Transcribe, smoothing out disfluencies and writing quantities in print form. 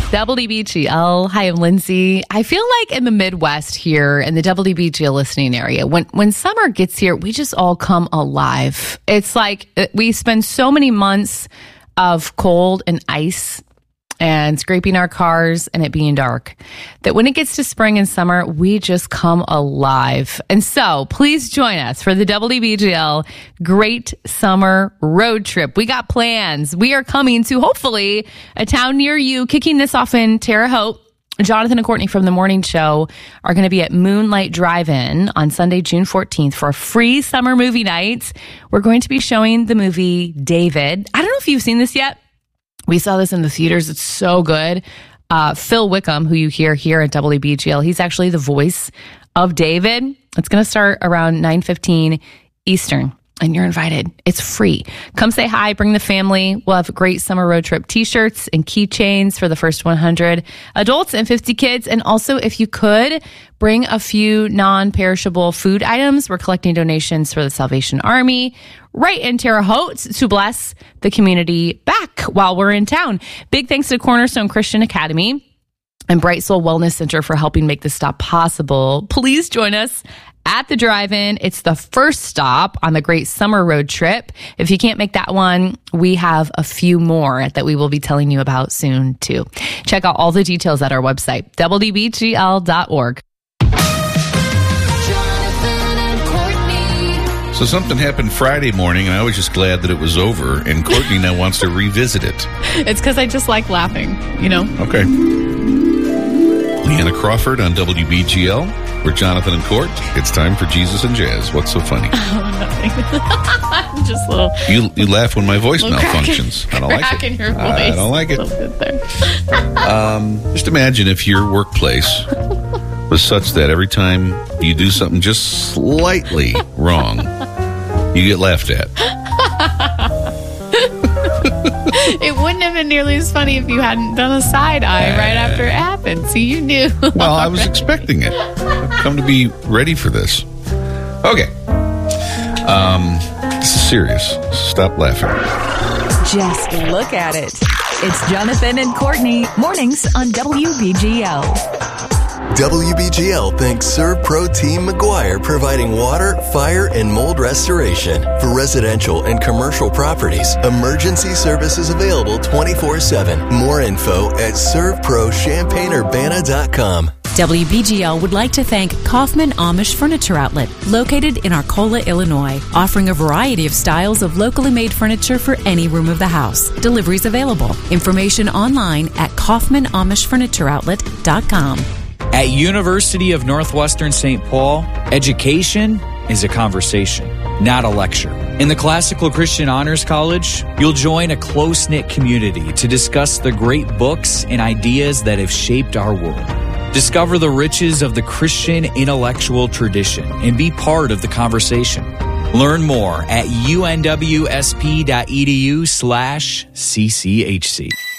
WBGL. Hi, I'm Lindsay. I feel like in the Midwest here in the WBGL listening area, when summer gets here, we just all come alive. It's like we spend so many months of cold and ice and scraping our cars and it being dark that when it gets to spring and summer, we just come alive. And so please join us for the WBGL Great Summer Road Trip. We got plans. We are coming to hopefully a town near you, kicking this off in Terre Haute. Jonathan and Courtney from The Morning Show are going to be at Moonlight Drive-In on Sunday, June 14th for a free summer movie night. We're going to be showing the movie David. I don't know if you've seen this yet. We saw this in the theaters. It's so good. Phil Wickham, who you hear here at WBGL, he's actually the voice of David. It's going to start around 9:15 Eastern, and you're invited. It's free. Come say hi. Bring the family. We'll have great summer road trip T-shirts and keychains for the first 100 adults and 50 kids. And also, if you could, bring a few non-perishable food items. We're collecting donations for the Salvation Army right in Terre Haute to bless the community back while we're in town. Big thanks to Cornerstone Christian Academy and Bright Soul Wellness Center for helping make this stop possible. Please join us at the drive-in. It's the first stop on the Great Summer Road Trip. If you can't make that one, we have a few more that we will be telling you about soon too. Check out all the details at our website, WBGL.org. So something happened Friday morning, and I was just glad that it was over, and Courtney now wants to revisit it. It's because I just like laughing, you know? Okay. Leanna Crawford on WBGL. We're Jonathan and Court. It's time for Jesus and Jazz. What's so funny? Oh, nothing. I'm just a little... You laugh when my voice malfunctions. I don't like it. Your voice. I don't like it. A little bit there. Just imagine if your workplace was such that every time you do something just slightly wrong, you get laughed at. It wouldn't have been nearly as funny if you hadn't done a side eye right after it happened. So you knew. Well, I was expecting it. I've come to be ready for this. Okay. This is serious. Stop laughing. Just look at it. It's Jonathan and Courtney, mornings on WBGL. WBGL thanks ServPro Team McGuire, providing water, fire, and mold restoration. For residential and commercial properties, emergency services available 24/7. More info at servprochampagneUrbana.com. WBGL would like to thank Kaufman Amish Furniture Outlet, located in Arcola, Illinois, offering a variety of styles of locally made furniture for any room of the house. Deliveries available. Information online at KaufmanAmishFurnitureOutlet.com. At University of Northwestern St. Paul, education is a conversation, not a lecture. In the Classical Christian Honors College, you'll join a close-knit community to discuss the great books and ideas that have shaped our world. Discover the riches of the Christian intellectual tradition and be part of the conversation. Learn more at unwsp.edu/cchc.